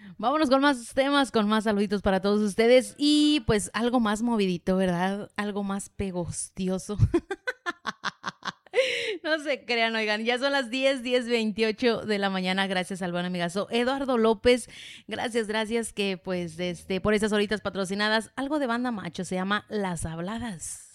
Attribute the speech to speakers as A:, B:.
A: Vámonos con más temas, con más saluditos para todos ustedes y pues algo más movidito, ¿verdad? Algo más pegostioso. No se crean, oigan, ya son las 10:28 de la mañana, gracias al buen amigazo Eduardo López, gracias que pues por esas horitas patrocinadas, algo de banda macho, se llama Las Habladas.